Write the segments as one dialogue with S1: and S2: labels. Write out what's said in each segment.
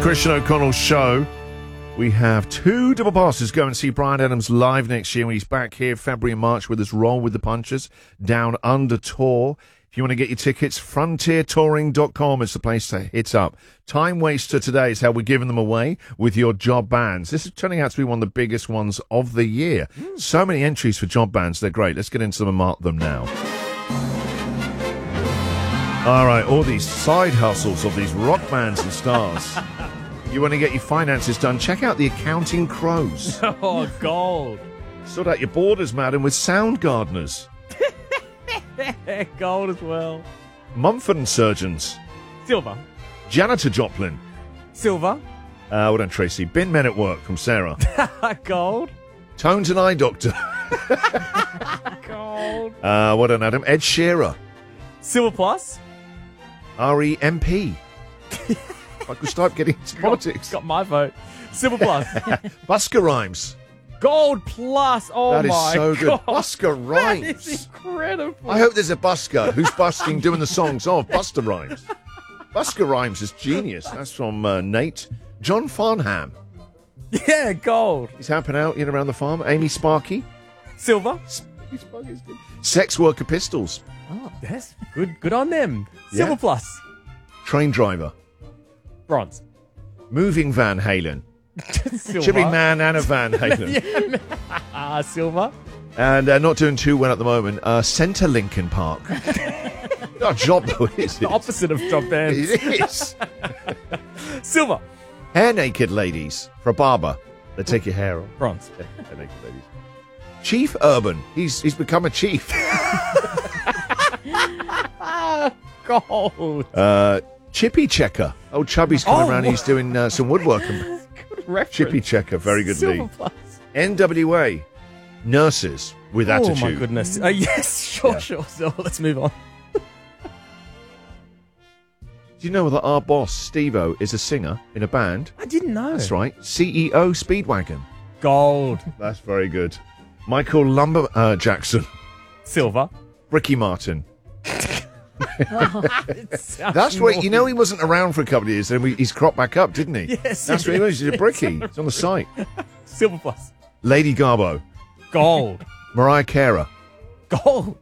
S1: Christian O'Connell Show. We have 2 double passes. Go and see Bryan Adams live next year when he's back here February and March with us. Roll with the Punchers Down Under tour. If you want to get your tickets, frontiertouring.com is the place to hit up. Time Waster today is how we're giving them away with your job bands. This is turning out to be one of the biggest ones of the year. So many entries for job bands. They're great. Let's get into them and mark them now. All right, all these side hustles of these rock bands and stars. You want to get your finances done? Check out the Accounting Crows.
S2: Oh, gold.
S1: Sort out your borders, madam, with Sound Gardeners.
S2: Gold as well.
S1: Mumford & Surgeons.
S2: Silver.
S1: Janitor Joplin.
S2: Silver.
S1: Well done, Tracy. Bin Men at Work from Sarah.
S2: Gold.
S1: Tones and Eye Doctor.
S2: Gold.
S1: Well done, Adam. Ed Sheeran.
S2: Silver plus.
S1: REMP. I could start getting into politics.
S2: Got my vote. Silver plus.
S1: Busker Rhymes.
S2: Gold plus. Oh,
S1: That is
S2: my
S1: so good.
S2: God.
S1: Busker Rhymes.
S2: That is incredible.
S1: I hope there's a busker who's busking doing the songs of Buster Rhymes. Busker Rhymes is genius. That's from Nate. John Farnham.
S2: Yeah, gold.
S1: He's helping out around the farm. Amy Sparky.
S2: Silver.
S1: Sparky's good. Sex Worker Pistols.
S2: Oh, that's good. Good on them.
S1: Yeah.
S2: Silver plus.
S1: Train Driver.
S2: Bronze.
S1: Moving Van Halen.
S2: Silver.
S1: Chipping Man and a Van Halen.
S2: Silver.
S1: And not doing too well at the moment. Centre Lincoln Park. Not a job though, is it?
S2: The opposite of job bands.
S1: It is.
S2: Silver.
S1: Hair Naked Ladies for a barber. They take your hair off.
S2: Bronze.
S1: Hair Naked Ladies. Chief Urban. He's become a chief.
S2: Gold.
S1: Chippy Checker. Old Chubby's coming around. He's doing some woodworking.
S2: Good reference.
S1: Chippy Checker. Very good
S2: Silver
S1: lead.
S2: plus.
S1: NWA. Nurses with Attitude.
S2: Oh, my goodness. Yes, sure,
S1: Yeah.
S2: sure. So let's move on.
S1: Do you know that our boss, Steve-O, is a singer in a band?
S2: I didn't know.
S1: That's right. CEO Speedwagon.
S2: Gold.
S1: That's very good. Michael Lumber Jackson.
S2: Silver.
S1: Ricky Martin. That's right. You know he wasn't around for a couple of years, then he's cropped back up, didn't he?
S2: Yes.
S1: That's what he was. He's a brickie. It's on the site.
S2: Silver plus.
S1: Lady Garbo.
S2: Gold.
S1: Mariah Carey.
S2: Gold.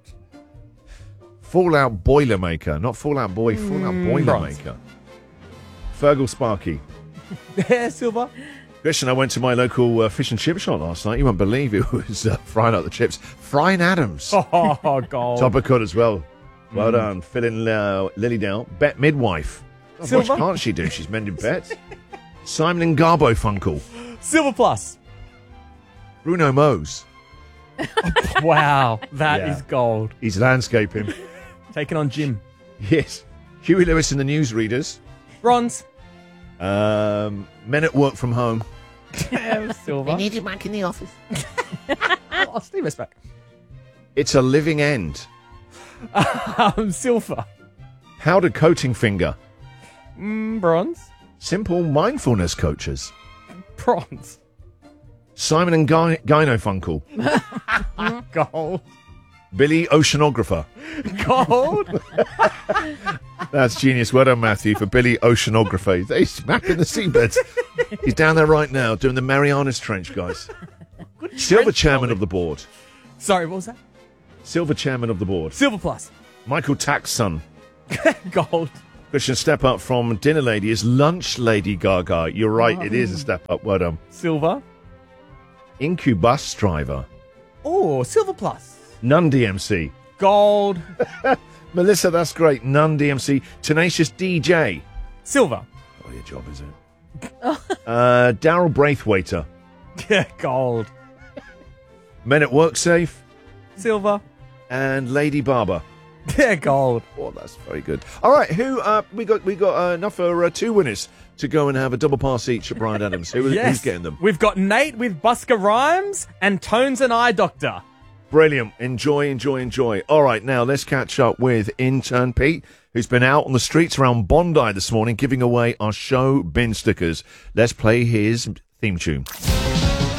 S1: Fallout Boilermaker. Not Fallout Boy, Fallout Boilermaker. Fergal Sparky.
S2: Yeah, silver.
S1: Christian, I went to my local fish and chip shop last night. You won't believe it was frying up the chips. Bryan Adams.
S2: Oh, gold.
S1: Top of cut as well. Well done. Filling Lily down. Bet Midwife. God,
S2: Silver.
S1: what can't she do? She's mending bets. Simon and Garfunkel.
S2: Silver plus.
S1: Bruno Mose.
S2: Wow, that is
S1: Yeah.
S2: gold.
S1: He's landscaping.
S2: Taking on Jim.
S1: Yes. Huey Lewis and the Newsreaders.
S2: Bronze.
S1: Men at Work from Home.
S2: Silver.
S3: need you back in the office.
S2: Oh, Steve is back.
S1: It's a Living End.
S2: Silver.
S1: How to Coating Finger.
S2: Bronze.
S1: Simple Mindfulness Coaches.
S2: Bronze.
S1: Simon and Gynofunkel.
S2: Gold.
S1: Billy Oceanographer.
S2: Gold.
S1: That's genius. Well done, Matthew, for Billy Oceanographer. He's mapping the seabeds. He's down there right now doing the Marianas Trench, guys. Silver chairman of the board.
S2: Sorry, what was that?
S1: Silver chairman of the board.
S2: Silver plus.
S1: Michael Tack's son.
S2: Gold.
S1: Christian, step up from Dinner Lady is Lunch Lady Gaga. You're right, it is a step up. Well done.
S2: Silver.
S1: Incubus driver.
S2: Oh, silver plus.
S1: Nun DMC.
S2: Gold.
S1: Melissa, that's great. Nun DMC. Tenacious DJ.
S2: Silver.
S1: Oh, your job, is it? Daryl Braithwaiter.
S2: Yeah, gold.
S1: Men at Work Safe.
S2: Silver.
S1: And Lady Barber.
S2: Yeah, gold.
S1: Oh, that's very good. All right, who we got enough for 2 winners to go and have a double pass each at Bryan Adams. Who's getting them?
S2: We've got Nate with Busker Rhymes and Tones and Eye Doctor.
S1: Brilliant. Enjoy. All right, now let's catch up with intern Pete, who's been out on the streets around Bondi this morning giving away our show bin stickers. Let's play his theme tune.